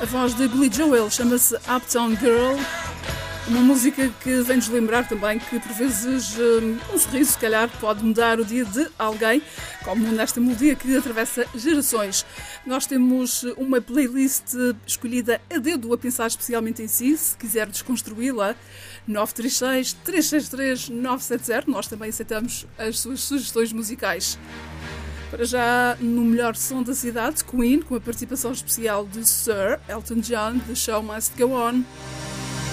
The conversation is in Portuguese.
a voz de Billy Joel, chama-se Uptown Girl. Uma música que vem-nos lembrar também que, por vezes, um sorriso, se calhar, pode mudar o dia de alguém, como nesta melodia que atravessa gerações. Nós temos uma playlist escolhida a dedo, a pensar especialmente em si. Se quiser desconstruí-la, 936-363-970. Nós também aceitamos as suas sugestões musicais. Para já, no melhor som da cidade, Queen, com a participação especial de Sir Elton John, The Show Must Go On.